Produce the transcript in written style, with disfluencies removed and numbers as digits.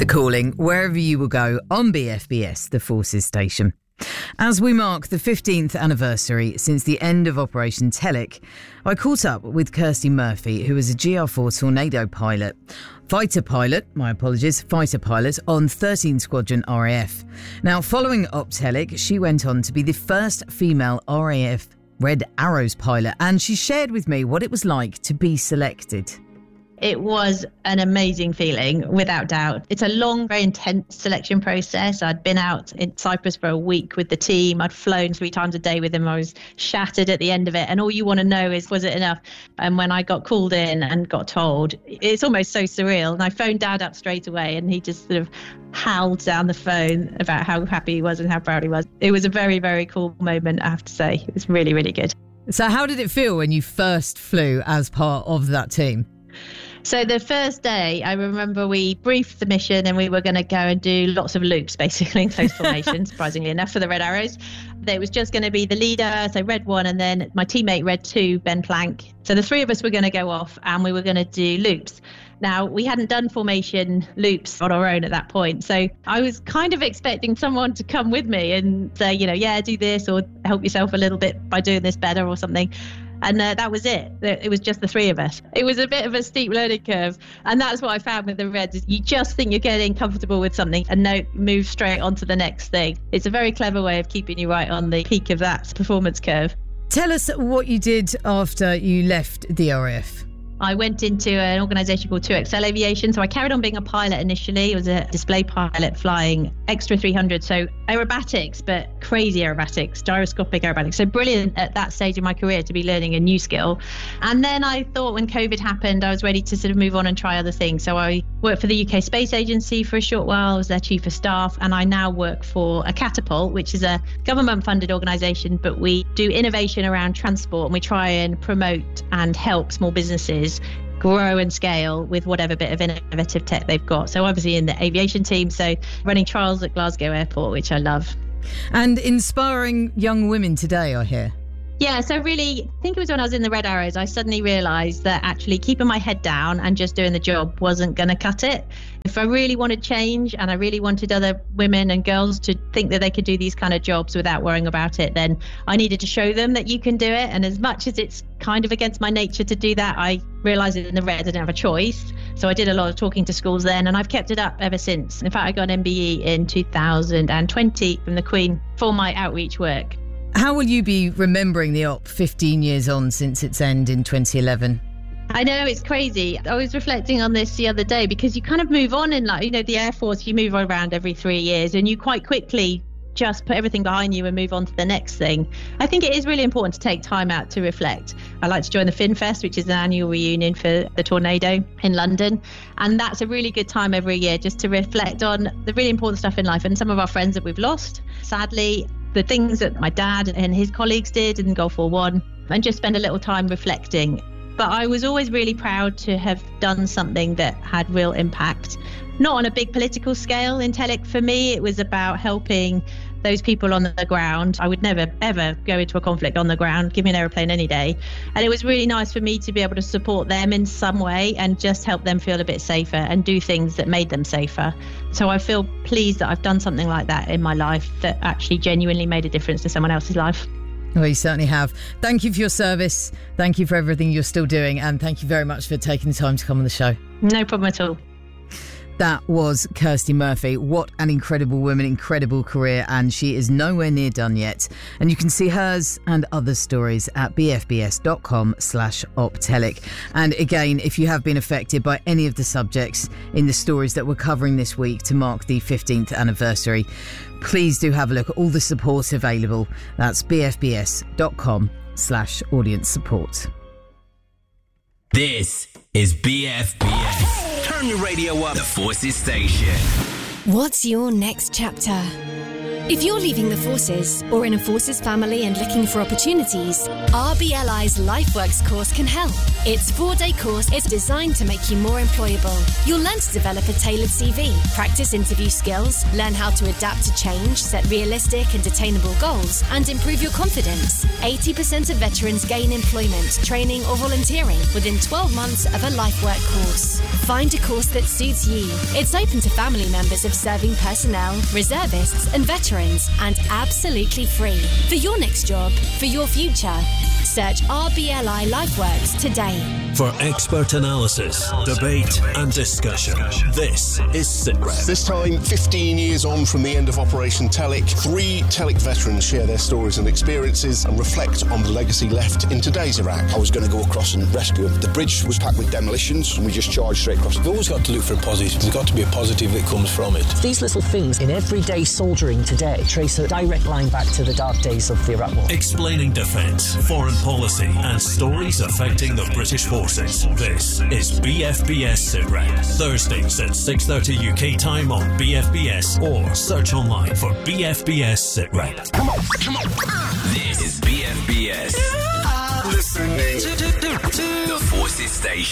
The Calling, wherever you will go on BFBS, the Forces Station. As we mark the 15th anniversary since the end of Operation Telic, I caught up with Kirsty Murphy, who is a GR4 Tornado fighter pilot on 13 Squadron RAF. Now, following Op Telic, she went on to be the first female RAF Red Arrows pilot, and she shared with me what it was like to be selected. It was an amazing feeling, without doubt. It's a long, very intense selection process. I'd been out in Cyprus for a week with the team. I'd flown 3 times a day with them. I was shattered at the end of it. And all you want to know is, was it enough? And when I got called in and got told, it's almost so surreal. And I phoned Dad up straight away, and he just sort of howled down the phone about how happy he was and how proud he was. It was a very, very cool moment, I have to say. It was really, really good. So how did it feel when you first flew as part of that team? So the first day, I remember we briefed the mission and we were going to go and do lots of loops, basically, in close formation, surprisingly enough, for the Red Arrows. It was just going to be the leader, so Red 1, and then my teammate Red 2, Ben Plank. So the 3 of us were going to go off and we were going to do loops. Now, we hadn't done formation loops on our own at that point. So I was kind of expecting someone to come with me and say, yeah, do this, or help yourself a little bit by doing this better or something. And that was it. It was just the 3 of us. It was a bit of a steep learning curve. And that's what I found with the Reds. Is you just think you're getting comfortable with something and move straight on to the next thing. It's a very clever way of keeping you right on the peak of that performance curve. Tell us what you did after you left the RAF. I went into an organisation called 2XL Aviation. So I carried on being a pilot initially. It was a display pilot flying Extra 300. So aerobatics, but crazy aerobatics, gyroscopic aerobatics. So brilliant at that stage of my career to be learning a new skill. And then I thought when COVID happened, I was ready to sort of move on and try other things. So I worked for the UK Space Agency for a short while. I was their chief of staff. And I now work for a Catapult, which is a government-funded organisation, but we do innovation around transport, and we try and promote and help small businesses grow and scale with whatever bit of innovative tech they've got. So obviously in the aviation team, so running trials at Glasgow Airport, which I love. And inspiring young women today, I hear. Yeah, so really, I think it was when I was in the Red Arrows, I suddenly realised that actually keeping my head down and just doing the job wasn't going to cut it. If I really wanted change and I really wanted other women and girls to think that they could do these kind of jobs without worrying about it, then I needed to show them that you can do it. And as much as it's kind of against my nature to do that, I realised that in the Red I didn't have a choice. So I did a lot of talking to schools then, and I've kept it up ever since. In fact, I got an MBE in 2020 from the Queen for my outreach work. How will you be remembering the op 15 years on since its end in 2011? I know, it's crazy. I was reflecting on this the other day because you kind of move on in the Air Force, you move around every 3 years and you quite quickly just put everything behind you and move on to the next thing. I think it is really important to take time out to reflect. I like to join the FinFest, which is an annual reunion for the Tornado in London. And that's a really good time every year just to reflect on the really important stuff in life and some of our friends that we've lost, sadly, the things that my dad and his colleagues did in Gulf War I, and just spend a little time reflecting. But I was always really proud to have done something that had real impact. Not on a big political scale in Telic for me, it was about helping those people on the ground. I would never, ever go into a conflict on the ground. Give me an aeroplane any day. And it was really nice for me to be able to support them in some way and just help them feel a bit safer and do things that made them safer. So I feel pleased that I've done something like that in my life that actually genuinely made a difference to someone else's life. Well, you certainly have. Thank you for your service. Thank you for everything you're still doing. And thank you very much for taking the time to come on the show. No problem at all. That was Kirsty Murphy. What an incredible woman, incredible career, and she is nowhere near done yet. And you can see hers and other stories at bfbs.com/optelic. And again, if you have been affected by any of the subjects in the stories that we're covering this week to mark the 15th anniversary, please do have a look at all the support available. That's bfbs.com/audience support. This is BFBS. Turn your radio up. The Forces Station. What's your next chapter? If you're leaving the forces or in a forces family and looking for opportunities, RBLI's LifeWorks course can help. Its 4-day course is designed to make you more employable. You'll learn to develop a tailored CV, practice interview skills, learn how to adapt to change, set realistic and attainable goals, and improve your confidence. 80% of veterans gain employment, training or volunteering within 12 months of a LifeWork course. Find a course that suits you. It's open to family members of serving personnel, reservists and veterans, and absolutely free. For your next job, for your future, search RBLI LifeWorks today. For expert analysis, debate and discussion, this is SITREP. This time, 15 years on from the end of Operation Telic, 3 Telic veterans share their stories and experiences and reflect on the legacy left in today's Iraq. I was going to go across and rescue him. The bridge was packed with demolitions and we just charged straight across. You've always got to look for a positive. There's got to be a positive that comes from it. These little things in everyday soldiering today trace a direct line back to the dark days of the Iraq War. Explaining defence, foreign policy and stories affecting the British forces. This is BFBS SITREP. Thursdays at 6:30 UK time on BFBS or search online for BFBS SITREP. Come on. This is BFBS. Listening The Forces Station.